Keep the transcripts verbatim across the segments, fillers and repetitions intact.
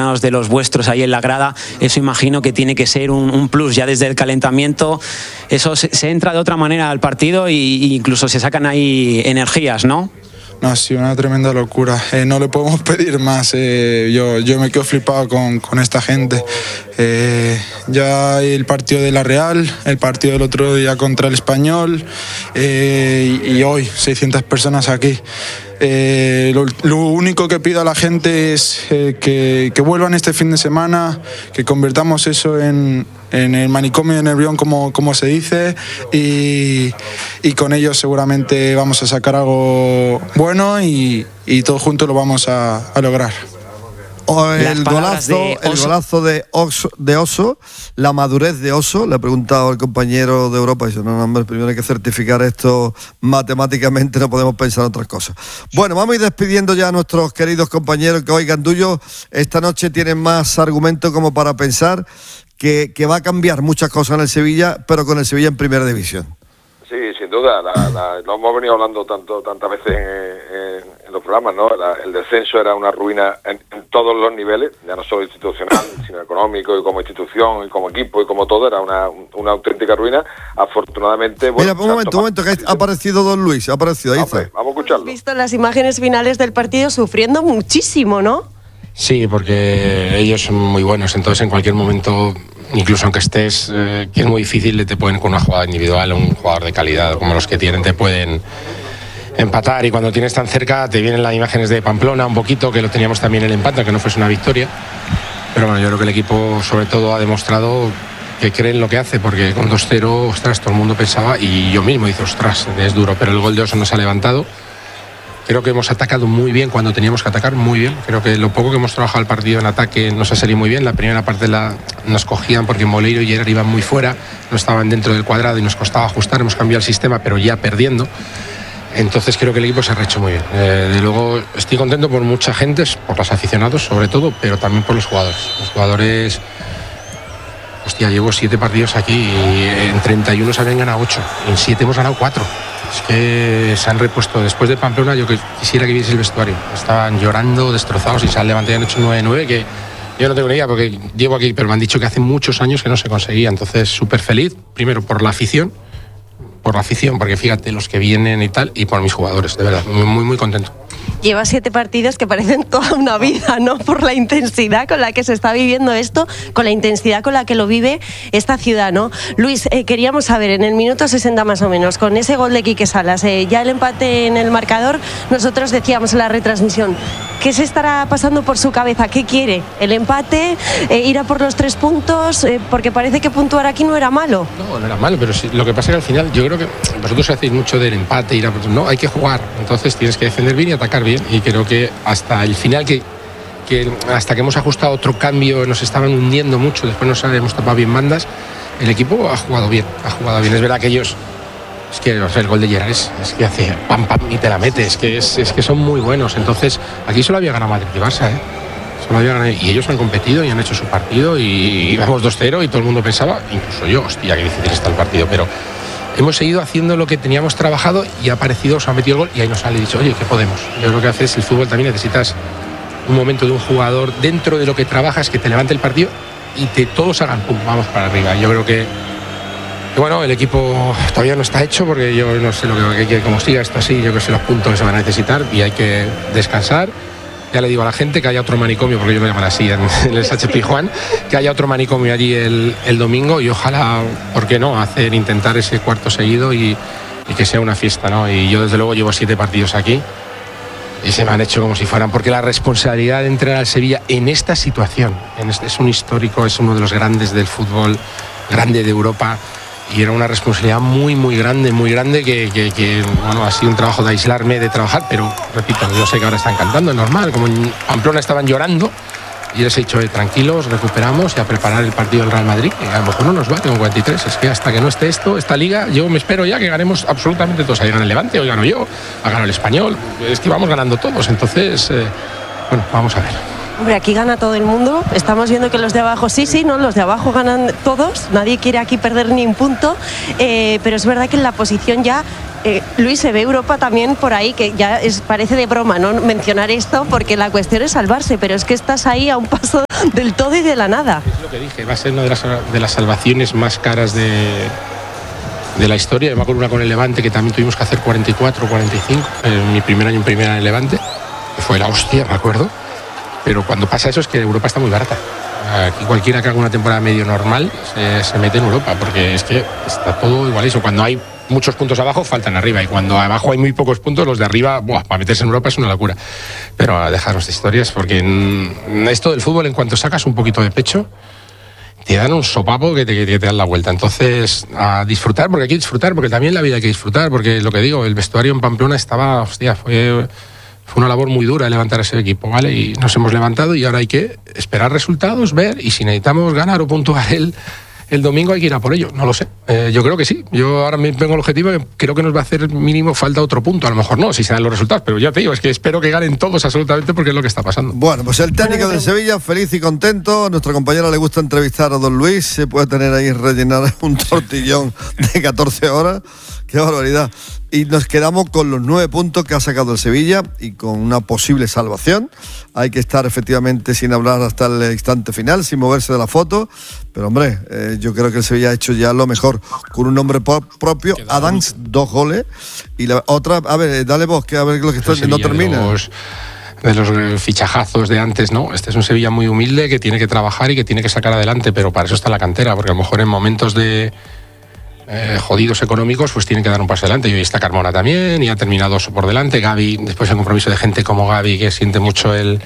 aficionados de los vuestros ahí en la grada, eso imagino que tiene que ser un, un plus ya desde el calentamiento. Eso se, se entra de otra manera al partido e incluso se sacan ahí energías, ¿no? No, ha sido una tremenda locura. Eh, no le podemos pedir más. Eh, yo, yo me quedo flipado con, con esta gente. Eh, ya el partido de la Real, el partido del otro día contra el Español eh, y, y hoy seiscientas personas aquí. Eh, lo, lo único que pido a la gente es eh, que, que vuelvan este fin de semana, que convertamos eso en, en el manicomio de Nervión, como, como se dice, y, y con ellos seguramente vamos a sacar algo bueno y, y todos juntos lo vamos a, a lograr. El golazo, el golazo de Oso, de Oso, la madurez de Oso, le ha preguntado al compañero de Europa y dice, no, no, hombre, primero hay que certificar esto matemáticamente, no podemos pensar en otras cosas. Bueno, vamos a ir despidiendo ya a nuestros queridos compañeros que hoy, Gandullo, esta noche tienen más argumentos como para pensar que, que va a cambiar muchas cosas en el Sevilla, pero con el Sevilla en primera división. Sí, sin duda, la, la, lo hemos venido hablando tanto tantas veces en, en, en los programas, ¿no? La, el descenso era una ruina en, en todos los niveles, ya no solo institucional, sino económico, y como institución, y como equipo, y como todo, era una, una auténtica ruina. Afortunadamente... Bueno, mira, un momento, un momento, que ha aparecido Don Luis, ha aparecido, ahí está. Vamos a escucharlo. Hemos visto las imágenes finales del partido sufriendo muchísimo, ¿no? Sí, porque ellos son muy buenos, entonces en cualquier momento, incluso aunque estés, eh, que es muy difícil, te pueden con una jugada individual, un jugador de calidad como los que tienen, te pueden empatar, y cuando tienes tan cerca te vienen las imágenes de Pamplona un poquito, que lo teníamos también el empate, que no fuese una victoria, pero bueno, yo creo que el equipo sobre todo ha demostrado que cree en lo que hace, porque con dos cero, ostras, todo el mundo pensaba, y yo mismo dice, ostras, es duro, pero el gol de Oso nos ha levantado. Creo que hemos atacado muy bien cuando teníamos que atacar, muy bien. Creo que lo poco que hemos trabajado el partido en ataque nos ha salido muy bien. La primera parte la, nos cogían porque Moleiro y Gerard iban muy fuera, no estaban dentro del cuadrado y nos costaba ajustar. Hemos cambiado el sistema, pero ya perdiendo. Entonces creo que el equipo se ha rehecho muy bien. Eh, de luego estoy contento por mucha gente, por los aficionados sobre todo, pero también por los jugadores. Los jugadores... Hostia, llevo siete partidos aquí y en treinta y uno se habían ganado ocho. En siete hemos ganado cuatro. Es que se han repuesto. Después de Pamplona, yo que quisiera que viese el vestuario. Estaban llorando, destrozados, y se han levantado y han hecho nueve nueve, que yo no tengo ni idea porque llevo aquí, pero me han dicho que hace muchos años que no se conseguía. Entonces, súper feliz, primero por la afición, por la afición, porque fíjate los que vienen y tal, y por mis jugadores, de verdad, muy, muy, muy contento. Lleva siete partidos que parecen toda una vida, ¿no? Por la intensidad con la que se está viviendo esto, con la intensidad con la que lo vive esta ciudad, ¿no? Luis, eh, queríamos saber, en el minuto sesenta más o menos, con ese gol de Quique Salas, eh, ya el empate en el marcador, nosotros decíamos en la retransmisión, ¿qué se estará pasando por su cabeza? ¿Qué quiere? ¿El empate? Eh, ¿Ir a por los tres puntos? Eh, porque parece que puntuar aquí no era malo. No, no era malo, pero sí, lo que pasa es que al final, yo creo que vosotros hacéis mucho del empate, ir a, no, hay que jugar, entonces tienes que defender bien y atacar bien, y creo que hasta el final, que, que hasta que hemos ajustado otro cambio, nos estaban hundiendo mucho, después nos hemos tapado bien bandas, el equipo ha jugado bien, ha jugado bien. Es verdad que ellos, es que o sea, el gol de Gerard es, es que hace pam pam y te la mete, es que, es, es que son muy buenos. Entonces aquí solo había ganado Madrid y Barça, ¿eh? Solo había ganado, y ellos han competido y han hecho su partido, y íbamos dos cero y todo el mundo pensaba, incluso yo, hostia, qué difícil está el partido, pero hemos seguido haciendo lo que teníamos trabajado y ha aparecido, os ha metido el gol y ahí nos sale dicho, oye, ¿qué podemos? Yo creo que haces el fútbol también, necesitas un momento de un jugador dentro de lo que trabajas que te levante el partido y te todos hagan pum, vamos para arriba. Yo creo que, que bueno, el equipo todavía no está hecho, porque yo no sé lo que, que como siga esto así, yo creo que son los puntos que se van a necesitar y hay que descansar. Ya le digo a la gente que haya otro manicomio, porque yo me llaman así en, en el Sánchez Pizjuán, que haya otro manicomio allí el, el domingo, y ojalá, ¿por qué no?, hacer, intentar ese cuarto seguido y, y que sea una fiesta, ¿no? Y yo desde luego llevo siete partidos aquí y se me han hecho como si fueran, porque la responsabilidad de entrar al Sevilla en esta situación, en este, es un histórico, es uno de los grandes del fútbol, grande de Europa, y era una responsabilidad muy, muy grande, muy grande, que, que, que bueno, ha sido un trabajo de aislarme, de trabajar, pero repito, yo sé que ahora están cantando, es normal, como en Pamplona estaban llorando, y les he dicho, eh, tranquilos, recuperamos y a preparar el partido del Real Madrid, que a lo mejor no nos va, tengo cuarenta y tres, es que hasta que no esté esto, esta liga, yo me espero ya que ganemos absolutamente todos, ahí gana el Levante, hoy gano yo, ha ganado el Español, es que vamos ganando todos, entonces, eh, bueno, vamos a ver. Hombre, aquí gana todo el mundo. Estamos viendo que los de abajo sí, sí, ¿no? Los de abajo ganan todos. Nadie quiere aquí perder ni un punto. Eh, pero es verdad que en la posición ya Eh, Luis, se ve Europa también por ahí, que ya es, parece de broma no mencionar esto, porque la cuestión es salvarse, pero es que estás ahí a un paso del todo y de la nada. Es lo que dije, va a ser una de las, de las salvaciones más caras de, de la historia. Yo me acuerdo una con el Levante, que también tuvimos que hacer cuarenta y cuatro, cuarenta y cinco, en mi primer año en primera en el Levante, que fue la hostia, me acuerdo. Pero cuando pasa eso es que Europa está muy barata. Aquí cualquiera que haga una temporada medio normal se, se mete en Europa, porque es que está todo igual. Eso, cuando hay muchos puntos abajo, faltan arriba, y cuando abajo hay muy pocos puntos, los de arriba, buah, para meterse en Europa es una locura. Pero a dejarnos de historias, porque en esto del fútbol, en cuanto sacas un poquito de pecho, te dan un sopapo que te, que te dan la vuelta. Entonces, a disfrutar, porque hay que disfrutar, porque también la vida hay que disfrutar, porque lo que digo, el vestuario en Pamplona estaba, hostia, fue... Fue una labor muy dura levantar ese equipo, ¿vale? Y nos hemos levantado y ahora hay que esperar resultados, ver, y si necesitamos ganar o puntuar el, el domingo hay que ir a por ello. No lo sé. Eh, yo creo que sí. Yo ahora me tengo el objetivo que creo que nos va a hacer mínimo falta otro punto. A lo mejor no, si se dan los resultados, pero ya te digo, es que espero que ganen todos absolutamente, porque es lo que está pasando. Bueno, pues el técnico del Sevilla, feliz y contento. A nuestra compañera le gusta entrevistar a don Luis. Se puede tener ahí rellenar un tortillón de catorce horas. ¡Qué barbaridad! Y nos quedamos con los nueve puntos que ha sacado el Sevilla y con una posible salvación. Hay que estar efectivamente sin hablar hasta el instante final, sin moverse de la foto. Pero hombre, eh, yo creo que el Sevilla ha hecho ya lo mejor con un nombre po- propio. Adams, dos goles. Y la otra, a ver, dale vos, que a ver lo que está, no termina. De los, de los fichajazos de antes, ¿no? Este es un Sevilla muy humilde que tiene que trabajar y que tiene que sacar adelante, pero para eso está la cantera, porque a lo mejor en momentos de... Eh, jodidos económicos, pues tienen que dar un paso adelante. Y hoy está Carmona también, y ha terminado eso por delante. Gavi, después el compromiso de gente como Gavi, que siente mucho el,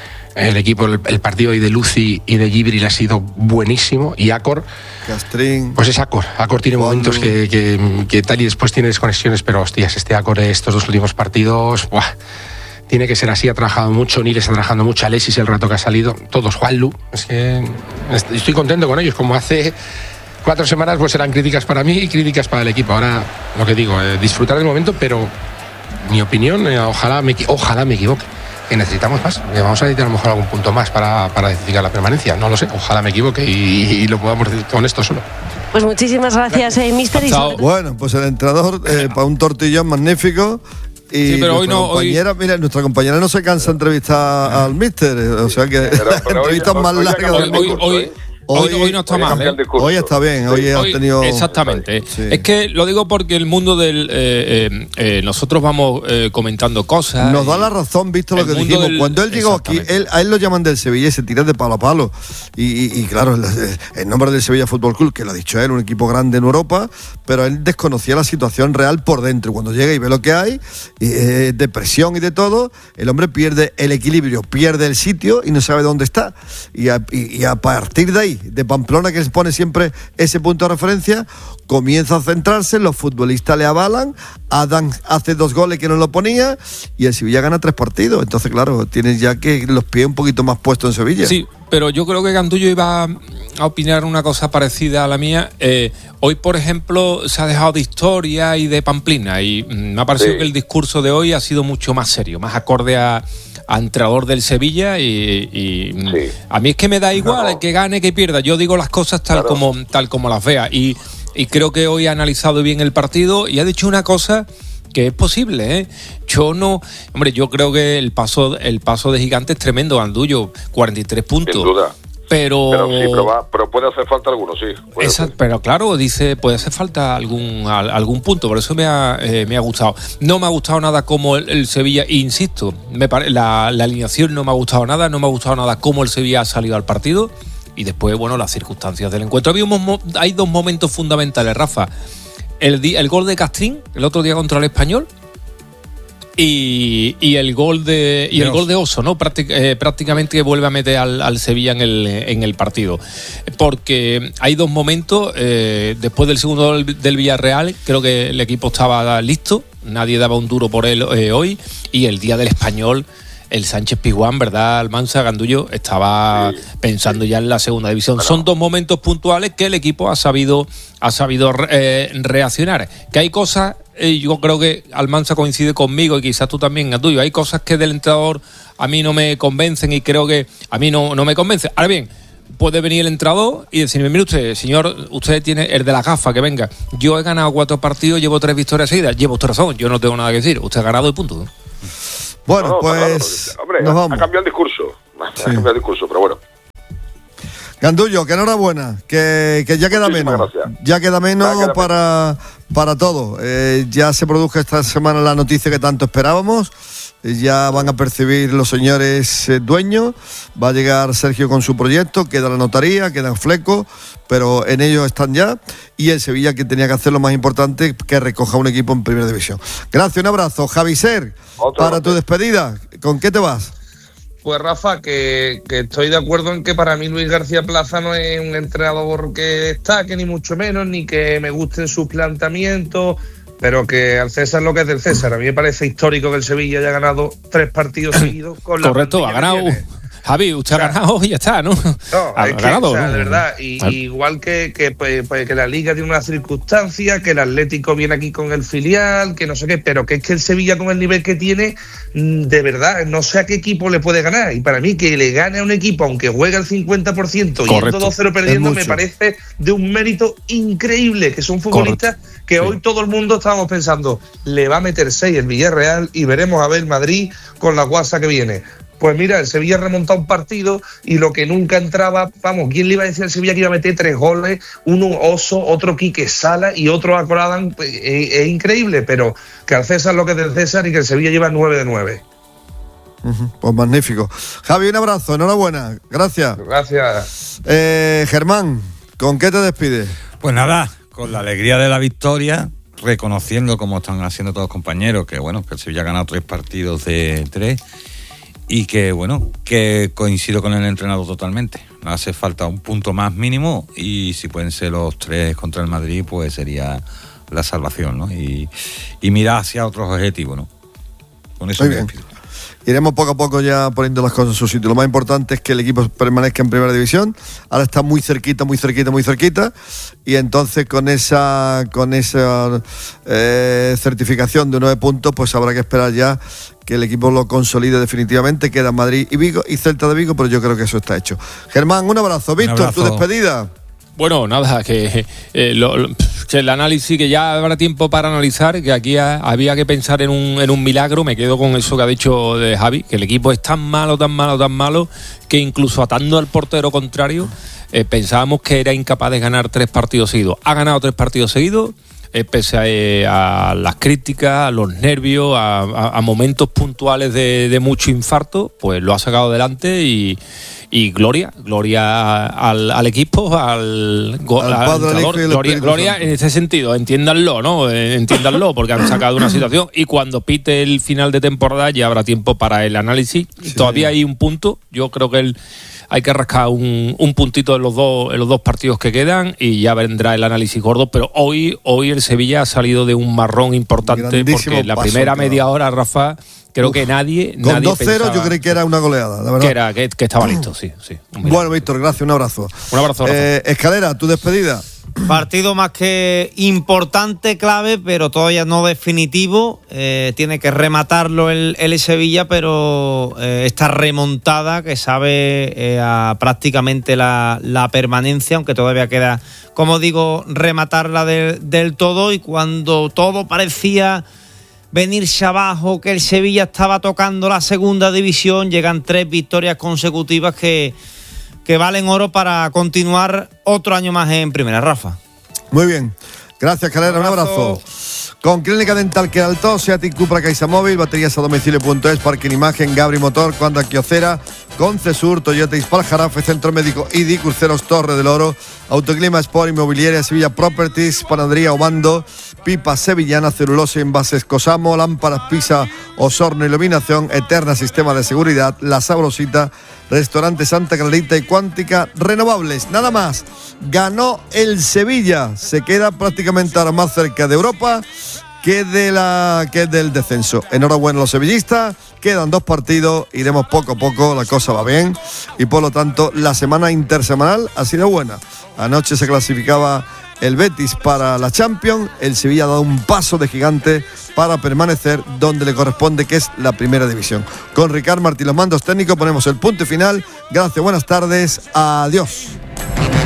el equipo, el, el partido hoy de Luzi y de Gibril ha sido buenísimo. Y Acor, Castrín, pues es Acor. Acor tiene Juan momentos que, que, que tal, y después tiene desconexiones, pero hostias, este Acor, estos dos últimos partidos, ¡buah! Tiene que ser así. Ha trabajado mucho, Niles está trabajando mucho, Alexis el rato que ha salido, todos, Juanlu. Es que estoy contento con ellos, como hace cuatro semanas pues eran críticas para mí y críticas para el equipo. Ahora, lo que digo, eh, disfrutar del momento, pero mi opinión, eh, ojalá, me, ojalá me equivoque, que necesitamos más, que vamos a necesitar a lo mejor algún punto más para, para decidir la permanencia, no lo sé, ojalá me equivoque y, y lo podamos decir con esto solo. Pues muchísimas gracias, eh, mister Isabel. Bueno, pues el entrenador, eh, para un tortillón magnífico. Y sí, pero hoy no, compañera, hoy... mira, nuestra compañera no se cansa de entrevistar al mister, o sea que pero, pero entrevistas hoy, más hoy, largas hoy, hoy, hoy, Hoy, hoy no está hoy mal, ¿eh? Hoy está bien, hoy, sí, hoy ha tenido... Exactamente. Sí. Es que lo digo porque el mundo del... Eh, eh, eh, nosotros vamos eh, comentando cosas. Nos da la razón, visto lo que dijimos. Del... Cuando él llegó aquí, él, a él lo llaman del Sevilla y se tira de palo a palo. Y, y, y claro, el, el nombre del Sevilla Fútbol Club, que lo ha dicho él, un equipo grande en Europa, pero él desconocía la situación real por dentro. Cuando llega y ve lo que hay, eh, de presión y de todo, el hombre pierde el equilibrio, pierde el sitio y no sabe dónde está. Y a, y, y a partir de ahí, de Pamplona, que les pone siempre ese punto de referencia, comienza a centrarse, los futbolistas le avalan, Adam hace dos goles que no lo ponía y el Sevilla gana tres partidos. Entonces, claro, tienes ya que los pies un poquito más puestos en Sevilla. Sí, pero yo creo que Gandullo iba a opinar una cosa parecida a la mía. Eh, hoy, por ejemplo, se ha dejado de historia y de pamplina, y me ha parecido sí. que el discurso de hoy ha sido mucho más serio, más acorde a a entrenador del Sevilla, y, y sí. a mí es que me da igual no, no. que gane, que pierda. Yo digo las cosas tal claro. como tal como las vea, y, y creo que hoy ha analizado bien el partido y ha dicho una cosa que es posible, ¿eh? Yo no, hombre, yo creo que el paso el paso de gigante es tremendo, Gandullo, cuarenta y tres puntos. Sin duda. Pero, pero sí, pero, va, pero puede hacer falta alguno, sí. Esa, pero claro, dice, puede hacer falta algún algún punto, por eso me ha, eh, me ha gustado. No me ha gustado nada como el, el Sevilla, insisto, me pare, la, la alineación no me ha gustado nada, no me ha gustado nada cómo el Sevilla ha salido al partido, y después, bueno, las circunstancias del encuentro. Habíamos, hay dos momentos fundamentales, Rafa. El, el gol de Castrín, el otro día contra el Español, Y, y el gol de y el gol de Oso, ¿no? Práctic, eh, prácticamente que vuelve a meter al, al Sevilla en el en el partido, porque hay dos momentos, eh, después del segundo del, del Villarreal, creo que el equipo estaba listo, nadie daba un duro por él eh, hoy, y el día del Español, el Sánchez Pizjuán, ¿verdad? Almanza, Gandullo estaba sí, pensando sí. ya en la segunda división. Bueno. Son dos momentos puntuales que el equipo ha sabido ha sabido eh, reaccionar. Que hay cosas, eh, yo creo que Almanza coincide conmigo y quizás tú también, Gandullo, hay cosas que del entrenador a mí no me convencen y creo que a mí no, no me convencen. Ahora bien, puede venir el entrenador y decirme, mire usted, señor, usted tiene el de la gafa, que venga. Yo he ganado cuatro partidos, llevo tres victorias seguidas. Llevo usted razón, yo no tengo nada que decir. Usted ha ganado y punto. Bueno, no, no, pues... Claro, hombre, nos ha, vamos. ha cambiado el discurso. Ha Sí. cambiado el discurso, pero bueno. Gandullo, que enhorabuena, que, que ya queda Muchísimas menos. gracias. Ya queda menos Ya queda para, para todo. Eh, ya se produjo esta semana la noticia que tanto esperábamos. Eh, Ya van a percibir los señores eh, dueños. Va a llegar Sergio con su proyecto. Queda la notaría, quedan flecos, pero en ellos están ya. Y el Sevilla, que tenía que hacer lo más importante, que recoja un equipo en primera división. Gracias, un abrazo. Javi Ser, Otro para grande. tu despedida, ¿con qué te vas? Pues Rafa, que, que estoy de acuerdo en que para mí Luis García Plaza no es un entrenador que destaque, ni mucho menos, ni que me gusten sus planteamientos, pero que al César lo que es del César. A mí me parece histórico que el Sevilla haya ganado tres partidos seguidos con la Correcto, ha plantilla que ganado. tiene. Javi, usted O sea, ha ganado y ya está, ¿no? No, ha es que, ganado, o sea, ¿no? de verdad, y, Ah. y igual que, que, pues, pues, que la Liga tiene una circunstancia, que el Atlético viene aquí con el filial, que no sé qué, pero que es que el Sevilla con el nivel que tiene, mm, de verdad, no sé a qué equipo le puede ganar. Y para mí que le gane a un equipo, aunque juegue al cincuenta por ciento y Correcto. dos cero perdiendo, Es me mucho. parece de un mérito increíble, que son futbolistas que Sí. hoy todo el mundo estábamos pensando, le va a meter seis el Villarreal y veremos a ver Madrid con la guasa que viene. Pues mira, el Sevilla ha remontado un partido y lo que nunca entraba, vamos, ¿quién le iba a decir al Sevilla que iba a meter tres goles? Uno Oso, otro Quique Sala y otro Acoradan, pues, es, es increíble, pero que al César lo que es del César y que el Sevilla lleva nueve de nueve. Ujú, pues magnífico. Javi, un abrazo, enhorabuena. Gracias. Gracias. Eh, Germán, ¿con qué te despides? Pues nada, con la alegría de la victoria, reconociendo, como están haciendo todos los compañeros, que bueno, que el Sevilla ha ganado tres partidos de tres y que bueno, que coincido con el entrenador totalmente. No hace falta un punto más mínimo y si pueden ser los tres contra el Madrid, pues sería la salvación, ¿no? Y, y mirar hacia otros objetivos, ¿no? Con eso Muy me bien. despido. Iremos poco a poco ya poniendo las cosas en su sitio. Lo más importante es que el equipo permanezca en primera división. Ahora está muy cerquita, muy cerquita, muy cerquita. Y entonces con esa con esa eh, certificación de nueve puntos, pues habrá que esperar ya que el equipo lo consolide definitivamente. Quedan Madrid y Vigo y Celta de Vigo, pero yo creo que eso está hecho. Germán, un abrazo. Víctor, abrazo. tu despedida. Bueno, nada, que, eh, lo, lo- que el análisis, que ya habrá tiempo para analizar, que aquí ha- había que pensar en un, en un milagro. Me quedo con eso que ha dicho de Javi, que el equipo es tan malo, tan malo, tan malo, que incluso atando al portero contrario, eh, pensábamos que era incapaz de ganar tres partidos seguidos. Ha ganado tres partidos seguidos, eh, pese a, eh, a las críticas, a los nervios, a, a- a momentos puntuales de, de mucho infarto, pues lo ha sacado adelante y... Y gloria, gloria al, al equipo, al, go- Al al Padre, al entrenador. Hijo y al gloria, Espíritu gloria Santo. en ese sentido, entiéndanlo, ¿no? Eh, Entiéndanlo, porque han sacado una situación y cuando pite el final de temporada ya habrá tiempo para el análisis. Sí, Todavía sí. hay un punto, yo creo que el, hay que rascar un, un puntito en los dos en los dos partidos que quedan y ya vendrá el análisis gordo, pero hoy hoy el Sevilla ha salido de un marrón importante Grandísimo porque la paso primera que ha media dado. hora, Rafa, creo Uf, que nadie, Con nadie dos cero yo pensaba creí que era una goleada, la verdad. que, era, que, que estaba listo, sí, sí. Un milagro. Bueno, Víctor, gracias, un abrazo. Un abrazo, Rafa. Eh, Escalera, tu despedida. Partido más que importante, clave, pero todavía no definitivo. Eh, tiene que rematarlo el, el Sevilla, pero eh, esta remontada que sabe eh, a prácticamente la, la permanencia, aunque todavía queda, como digo, rematarla de- del todo. Y cuando todo parecía venirse abajo, que el Sevilla estaba tocando la segunda división, llegan tres victorias consecutivas que que valen oro para continuar otro año más en primera, Rafa. Muy bien. Gracias, Calera. Un Abrazo. abrazo. Con Clínica Dental que Alto, Seat Cupra Caixa Móvil, baterías a domicilio punto es, Parking Imagen, Gabri Motor, Cuanda Quiocera, Concesur, Toyota Ispal Jarafe, Centro Médico I D I, Cruceros Torre del Oro, Autoclima Sport, Inmobiliaria Sevilla Properties, Panadería Obando, Pipa Sevillana, Celulosa, Envases Cosamo, Lámparas Pisa, Osorno, Iluminación, Eterna Sistema de Seguridad, La Sabrosita, Restaurante Santa Clarita y Cuántica Renovables. Nada más. Ganó el Sevilla. Se queda prácticamente ahora más cerca de Europa que, de la, que del descenso. Enhorabuena a los sevillistas, quedan dos partidos, iremos poco a poco, la cosa va bien y por lo tanto la semana intersemanal ha sido buena. Anoche se clasificaba el Betis para la Champions, el Sevilla ha dado un paso de gigante para permanecer donde le corresponde, que es la primera división. Con Ricard Martí, los mandos técnicos, ponemos el punto final. Gracias, buenas tardes, adiós.